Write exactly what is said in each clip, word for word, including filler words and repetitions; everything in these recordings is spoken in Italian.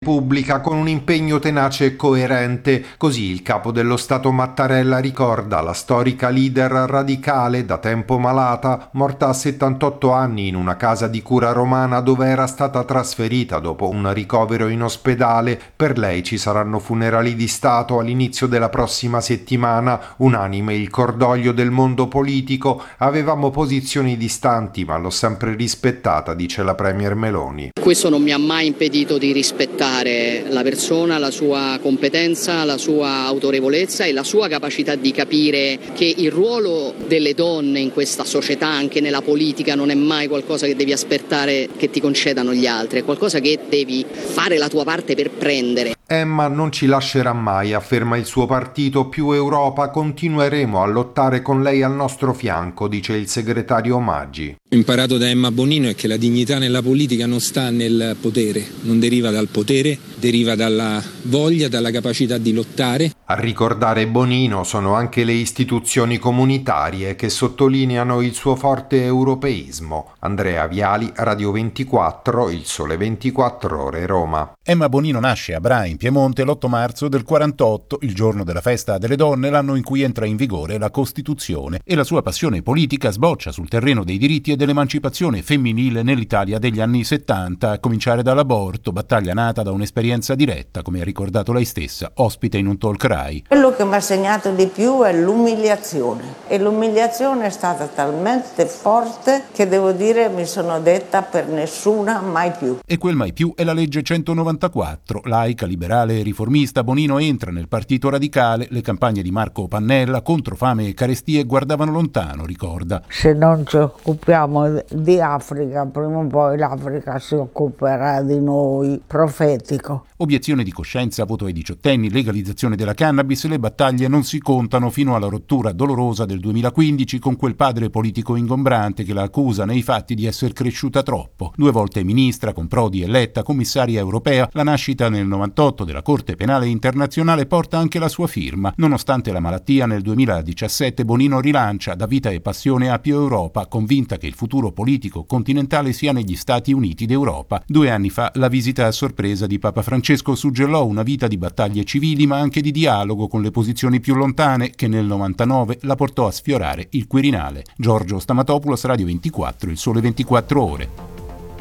Repubblica con un impegno tenace e coerente. Così il capo dello Stato Mattarella ricorda la storica leader radicale, da tempo malata, morta a settantotto anni in una casa di cura romana dove era stata trasferita dopo un ricovero in ospedale. Per lei ci saranno funerali di Stato all'inizio della prossima settimana. Unanime il cordoglio del mondo politico. Avevamo posizioni distanti, ma l'ho sempre rispettata, dice la Premier Meloni. Questo non mi ha mai impedito di rispettare la persona, la sua competenza, la sua autorevolezza e la sua capacità di capire che il ruolo delle donne in questa società, anche nella politica, non è mai qualcosa che devi aspettare che ti concedano gli altri, è qualcosa che devi fare la tua parte per prendere. Emma non ci lascerà mai, afferma il suo partito. Più Europa, continueremo a lottare con lei al nostro fianco, dice il segretario Maggi. Ho imparato da Emma Bonino è che la dignità nella politica non sta nel potere, non deriva dal potere, deriva dalla voglia, dalla capacità di lottare. A ricordare Bonino sono anche le istituzioni comunitarie che sottolineano il suo forte europeismo. Andrea Viali, Radio ventiquattro, Il Sole ventiquattro Ore, Roma. Emma Bonino nasce a Bra, in Piemonte, l'otto marzo del quarantotto, il giorno della festa delle donne, l'anno in cui entra in vigore la Costituzione, e la sua passione politica sboccia sul terreno dei diritti e dell'emancipazione femminile nell'Italia degli anni settanta, a cominciare dall'aborto, battaglia nata da un'esperienza diretta, come ha ricordato lei stessa, ospite in un talk Rai. Quello che mi ha segnato di più è l'umiliazione, e l'umiliazione è stata talmente forte che devo dire mi sono detta per nessuna mai più. E quel mai più è la legge centonovantaquattro, laica, liberale e riformista. Bonino entra nel Partito Radicale, le campagne di Marco Pannella contro fame e carestie guardavano lontano, ricorda. Se non ci occupiamo di Africa, prima o poi l'Africa si occuperà di noi, profetico. Obiezione di coscienza, voto ai diciottenni, legalizzazione della cannabis, le battaglie non si contano fino alla rottura dolorosa del duemilaquindici con quel padre politico ingombrante che la accusa nei fatti di essere cresciuta troppo. Due volte ministra, con Prodi eletta commissaria europea, la nascita nel novantotto della Corte Penale Internazionale porta anche la sua firma. Nonostante la malattia, nel duemiladiciassette Bonino rilancia Da vita e passione a più Europa, convinta che il futuro politico continentale sia negli Stati Uniti d'Europa. Due anni fa la visita a sorpresa di Papa Francesco suggellò una vita di battaglie civili ma anche di dialogo con le posizioni più lontane, che nel novantanove la portò a sfiorare il Quirinale. Giorgio Stamatopoulos, Radio ventiquattro, Il Sole ventiquattro Ore.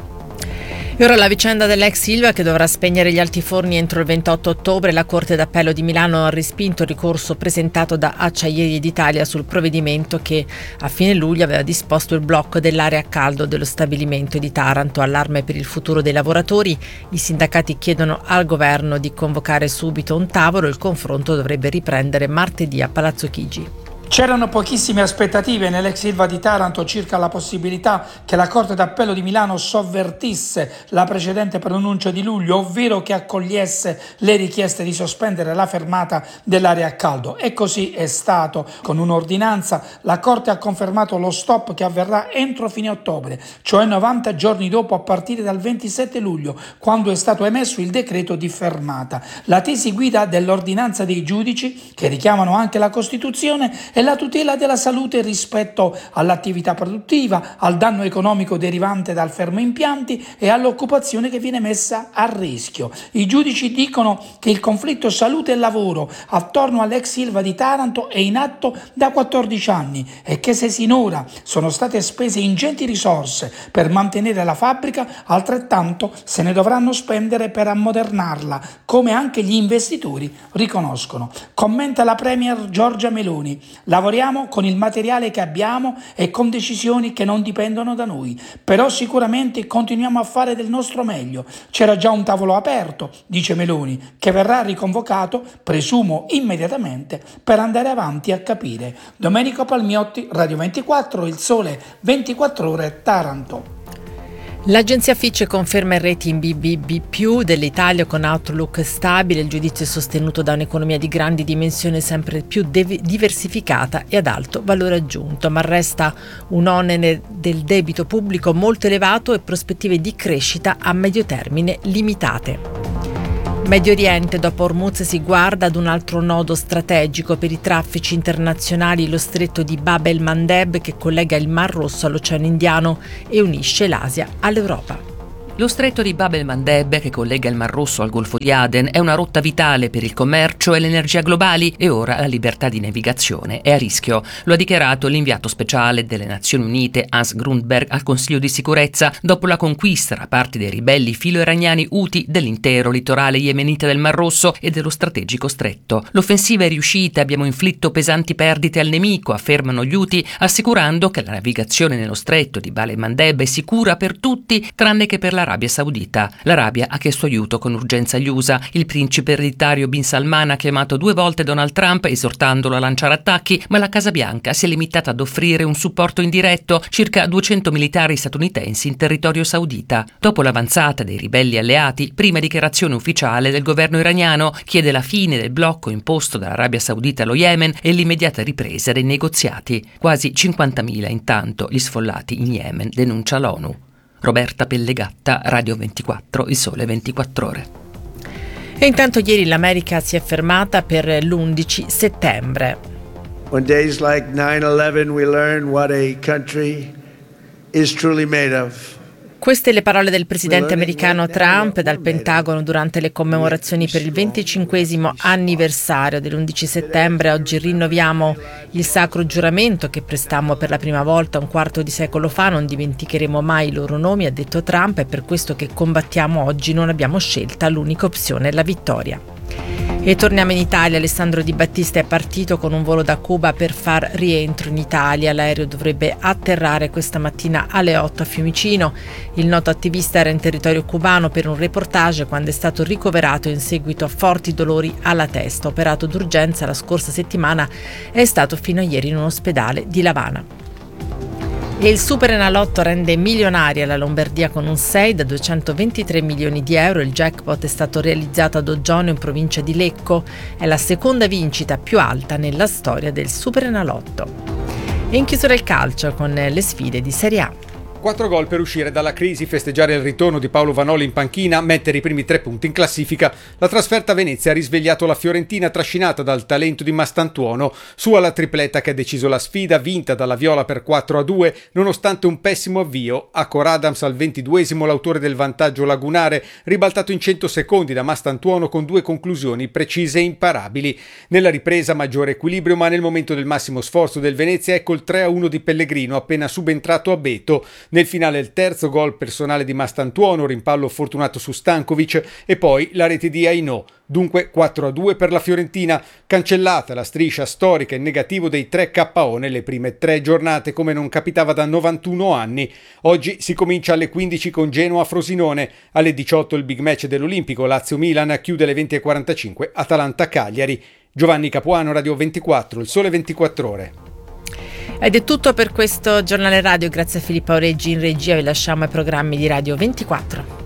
E ora la vicenda dell'ex Ilva che dovrà spegnere gli altiforni entro il ventotto ottobre. La Corte d'Appello di Milano ha respinto il ricorso presentato da Acciaierie d'Italia sul provvedimento che a fine luglio aveva disposto il blocco dell'area a caldo dello stabilimento di Taranto. Allarme per il futuro dei lavoratori. I sindacati chiedono al governo di convocare subito un tavolo. Il confronto dovrebbe riprendere martedì a Palazzo Chigi. C'erano pochissime aspettative nell'ex Ilva di Taranto circa la possibilità che la Corte d'Appello di Milano sovvertisse la precedente pronuncia di luglio, ovvero che accogliesse le richieste di sospendere la fermata dell'area a caldo. E così è stato. Con un'ordinanza la Corte ha confermato lo stop che avverrà entro fine ottobre, cioè novanta giorni dopo, a partire dal ventisette luglio, quando è stato emesso il decreto di fermata. La tesi guida dell'ordinanza dei giudici, che richiamano anche la Costituzione, è la tutela della salute rispetto all'attività produttiva, al danno economico derivante dal fermo impianti e all'occupazione che viene messa a rischio. I giudici dicono che il conflitto salute e lavoro attorno all'ex Ilva di Taranto è in atto da quattordici anni e che se sinora sono state spese ingenti risorse per mantenere la fabbrica, altrettanto se ne dovranno spendere per ammodernarla, come anche gli investitori riconoscono. Commenta la Premier Giorgia Meloni. Lavoriamo con il materiale che abbiamo e con decisioni che non dipendono da noi, però sicuramente continuiamo a fare del nostro meglio. C'era già un tavolo aperto, dice Meloni, che verrà riconvocato, presumo immediatamente, per andare avanti a capire. Domenico Palmiotti, Radio ventiquattro, Il Sole ventiquattro Ore, Taranto. L'agenzia Fitch conferma il rating B B B più dell'Italia con outlook stabile. Il giudizio è sostenuto da un'economia di grandi dimensioni sempre più dev- diversificata e ad alto valore aggiunto, ma resta un onere del debito pubblico molto elevato e prospettive di crescita a medio termine limitate. Medio Oriente, dopo Hormuz si guarda ad un altro nodo strategico per i traffici internazionali, lo stretto di Bab el-Mandeb che collega il Mar Rosso all'Oceano Indiano e unisce l'Asia all'Europa. Lo stretto di Bab el-Mandeb, che collega il Mar Rosso al Golfo di Aden, è una rotta vitale per il commercio e l'energia globali e ora la libertà di navigazione è a rischio. Lo ha dichiarato l'inviato speciale delle Nazioni Unite Hans Grundberg al Consiglio di Sicurezza dopo la conquista da parte dei ribelli filo-iraniani Houthi dell'intero litorale yemenita del Mar Rosso e dello strategico stretto. L'offensiva è riuscita, abbiamo inflitto pesanti perdite al nemico, affermano gli Houthi, assicurando che la navigazione nello stretto di Bab el-Mandeb è sicura per tutti tranne che per la Arabia Saudita. L'Arabia ha chiesto aiuto con urgenza agli U S A. Il principe ereditario Bin Salman ha chiamato due volte Donald Trump esortandolo a lanciare attacchi, ma la Casa Bianca si è limitata ad offrire un supporto indiretto, circa duecento militari statunitensi in territorio saudita. Dopo l'avanzata dei ribelli alleati, prima dichiarazione ufficiale del governo iraniano chiede la fine del blocco imposto dall'Arabia Saudita allo Yemen e l'immediata ripresa dei negoziati. Quasi cinquantamila intanto gli sfollati in Yemen, denuncia l'ONU. Roberta Pellegatta, Radio ventiquattro, Il Sole ventiquattro Ore. E intanto ieri l'America si è fermata per l'undici settembre. On days like nine eleven we learn what a country is truly made of. Queste le parole del presidente americano Trump dal Pentagono durante le commemorazioni per il venticinquesimo anniversario dell'undici settembre. Oggi rinnoviamo il sacro giuramento che prestammo per la prima volta un quarto di secolo fa. Non dimenticheremo mai i loro nomi, ha detto Trump, è per questo che combattiamo oggi, non abbiamo scelta, l'unica opzione è la vittoria. E torniamo in Italia. Alessandro Di Battista è partito con un volo da Cuba per far rientro in Italia. L'aereo dovrebbe atterrare questa mattina alle otto a Fiumicino. Il noto attivista era in territorio cubano per un reportage quando è stato ricoverato in seguito a forti dolori alla testa. Operato d'urgenza la scorsa settimana, è stato fino a ieri in un ospedale di L'Avana. E il Superenalotto rende milionaria la Lombardia con un sei da duecentoventitré milioni di euro. Il jackpot è stato realizzato ad Oggione in provincia di Lecco. È la seconda vincita più alta nella storia del Superenalotto. E in chiusura il calcio con le sfide di Serie A. Quattro gol per uscire dalla crisi, festeggiare il ritorno di Paolo Vanoli in panchina, mettere i primi tre punti in classifica. La trasferta a Venezia ha risvegliato la Fiorentina trascinata dal talento di Mastantuono. Su alla tripletta che ha deciso la sfida, vinta dalla Viola per quattro a due, nonostante un pessimo avvio. Acor Adams al ventiduesimo, l'autore del vantaggio lagunare, ribaltato in cento secondi da Mastantuono con due conclusioni precise e imparabili. Nella ripresa maggiore equilibrio, ma nel momento del massimo sforzo del Venezia ecco il tre a uno di Pellegrino appena subentrato a Beto. Nel finale il terzo gol personale di Mastantuono, rimpallo fortunato su Stankovic e poi la rete di Ainò. Dunque quattro a due per la Fiorentina, cancellata la striscia storica in negativo dei tre K O nelle prime tre giornate come non capitava da novantuno anni. Oggi si comincia alle quindici con Genoa-Frosinone, alle diciotto il big match dell'Olimpico, Lazio-Milan chiude alle venti e quarantacinque Atalanta-Cagliari. Giovanni Capuano, Radio ventiquattro, Il Sole ventiquattro Ore. Ed è tutto per questo giornale radio, grazie a Filippo Aureggi in regia, vi lasciamo ai programmi di Radio ventiquattro.